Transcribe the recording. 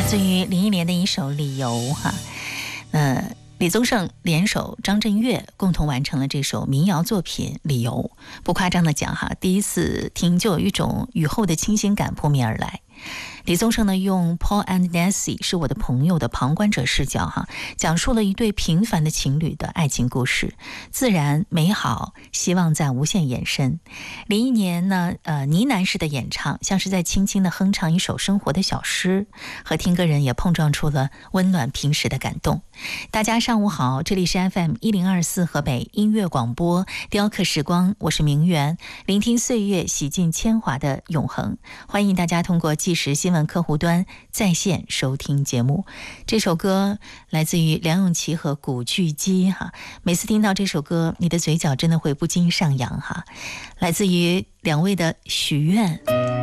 自于林忆莲的一首《理由》哈。李宗盛联手张震岳共同完成了这首民谣作品《理由》。不夸张的讲哈，第一次听就有一种雨后的清新感扑面而来。李宗盛呢，用 Paul and Nancy 是我的朋友的旁观者视角哈，讲述了一对平凡的情侣的爱情故事，自然美好，希望在无限延伸。林忆莲呢，呢喃式的演唱，像是在轻轻的哼唱一首生活的小诗，和听歌人也碰撞出了温暖平实的感动。大家上午好，这里是 FM1024 河北音乐广播，雕刻时光，我是明媛，聆听岁月，洗尽铅华的永恒。欢迎大家通过即时新闻客户端在线收听节目。这首歌来自于梁咏琪和古巨基哈，每次听到这首歌，你的嘴角真的会不禁上扬哈。来自于两位的许愿。